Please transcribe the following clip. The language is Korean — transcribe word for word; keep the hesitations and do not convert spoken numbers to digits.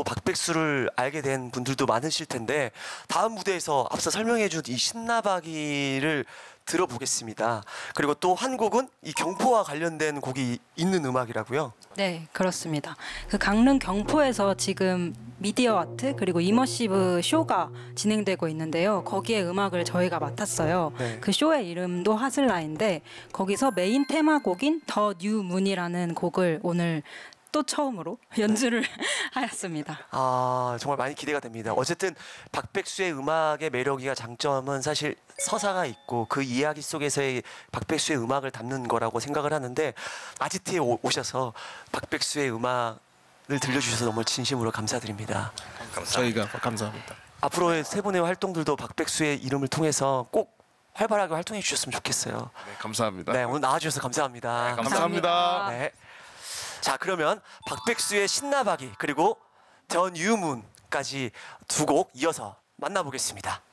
또 박백수를 알게 된 분들도 많으실 텐데 다음 무대에서 앞서 설명해준 이 신나박이를 들어보겠습니다. 그리고 또 한 곡은 이 경포와 관련된 곡이 있는 음악이라고요? 네, 그렇습니다. 그 강릉 경포에서 지금 미디어 아트 그리고 이머시브 쇼가 진행되고 있는데요. 거기에 음악을 저희가 맡았어요. 네. 그 쇼의 이름도 하슬라인데 거기서 메인 테마곡인 더 뉴 문이라는 곡을 오늘 또 처음으로 연주를 하였습니다. 아, 정말 많이 기대가 됩니다. 어쨌든 박백수의 음악의 매력이가 장점은 사실 서사가 있고 그 이야기 속에서의 박백수의 음악을 담는 거라고 생각을 하는데 아지트에 오- 오셔서 박백수의 음악을 들려주셔서 너무 진심으로 감사드립니다. 저희가 감사합니다. 앞으로의 세 분의 활동들도 박백수의 이름을 통해서 꼭 활발하게 활동해 주셨으면 좋겠어요. 네, 감사합니다. 네, 오늘 나와주셔서 감사합니다. 네, 감사합니다. 네. 자, 그러면 박백수의 신나박이 그리고 전유문까지 두 곡 이어서 만나보겠습니다.